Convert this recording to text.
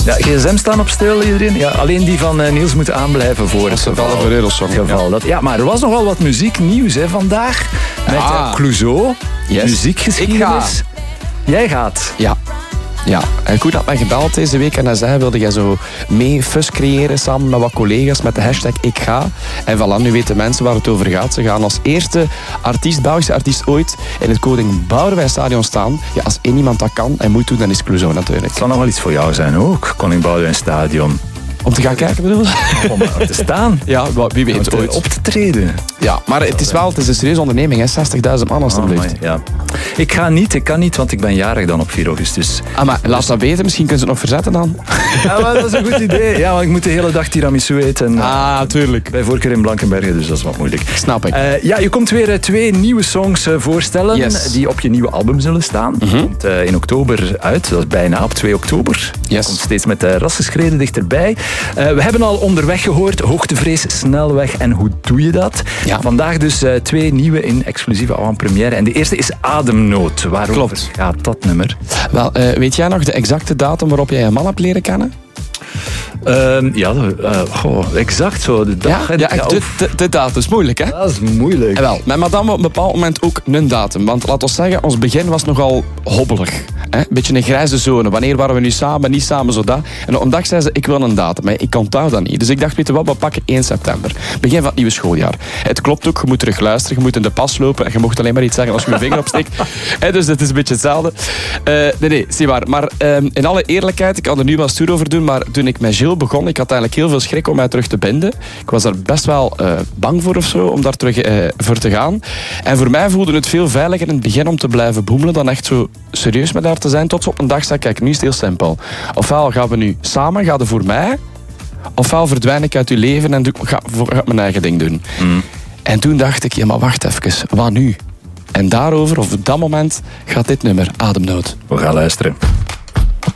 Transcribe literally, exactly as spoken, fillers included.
Ja, gsm staan op stil, iedereen. Ja, alleen die van uh, Niels moeten aanblijven voor het geval. Voor Eurosong. geval. Ja. Dat, ja, maar er was nogal wat muzieknieuws hè, vandaag. Met Ah. uh, Clouseau, Yes. muziekgeschiedenis. Jij gaat. Ja. Ja, en goed dat mij gebeld deze week en hij zei, wilde jij zo mee fus creëren samen met wat collega's met de hashtag ik ga. En voilà, nu weten mensen waar het over gaat. Ze gaan als eerste artiest, Belgische artiest ooit in het Koning Boudewijn Stadion staan. Ja, als één iemand dat kan en moet doen, dan is Clouseau natuurlijk. Het zal nog wel iets voor jou zijn ook, Koning Boudewijn Stadion. Om te gaan kijken, bedoel je? Om er te staan. Ja, wie weet Om ooit. op te treden. Ja, maar het is wel, het is een serieuze onderneming, hè. zestigduizend man alstublieft. Oh, ja. Ik ga niet, ik kan niet, want ik ben jarig dan op vier augustus. Ah, maar laat dat weten, misschien kunnen ze het nog verzetten dan. Ja, maar dat is een goed idee. Ja, want ik moet de hele dag tiramisu eten. Ah, tuurlijk. Bij voorkeur in Blankenbergen, dus dat is wat moeilijk. Snap ik. Uh, ja, je komt weer uh, twee nieuwe songs uh, voorstellen Yes. die op je nieuwe album zullen staan. Mm-hmm. Komt uh, in oktober uit, dat is bijna op twee oktober. Yes. Komt steeds met uh, rassenschreden dichterbij. Uh, we hebben al onderweg gehoord, Hoogtevrees, Snelweg en Hoe doe je dat? Ja. Vandaag dus uh, twee nieuwe in exclusieve avant-première. En de eerste is Ademnood. Waarover Klopt. gaat dat nummer? Wel, uh, weet jij nog de exacte datum waarop jij je man hebt leren kennen? Uh, ja, uh, goh, exact zo. De dag, Ja, en- ja echt, de, of- de, de datum is moeilijk, hè? Dat is moeilijk. En wel, met madame op een bepaald moment ook een datum. Want laat ons zeggen, ons begin was nogal hobbelig. Hè? Een beetje een grijze zone. Wanneer waren we nu samen, niet samen, zo dat. En op een dag zei ze, ik wil een datum. Maar ik onthoud dat niet. Dus ik dacht, weet je wat, we pakken één september. Begin van het nieuwe schooljaar. Het klopt ook, je moet terug luisteren, je moet in de pas lopen. En je mocht alleen maar iets zeggen als je je vinger opsteekt. Hè, dus het is een beetje hetzelfde. Uh, nee, nee, zie maar. Maar uh, in alle eerlijkheid, ik kan er nu wel stoer over doen, maar toen ik met Gilles begon, ik had eigenlijk heel veel schrik om mij terug te binden. Ik was er best wel uh, bang voor of zo, om daar terug uh, voor te gaan. En voor mij voelde het veel veiliger in het begin om te blijven boemelen dan echt zo serieus met haar te zijn. Tot ze op een dag zei, kijk, nu is het heel simpel. Ofwel gaan we nu samen, ga je voor mij, ofwel verdwijn ik uit uw leven en doe, ga, ga ik mijn eigen ding doen. Mm. En toen dacht ik, ja maar wacht even, wat nu? En daarover, of op dat moment, gaat dit nummer Ademnood. We gaan luisteren.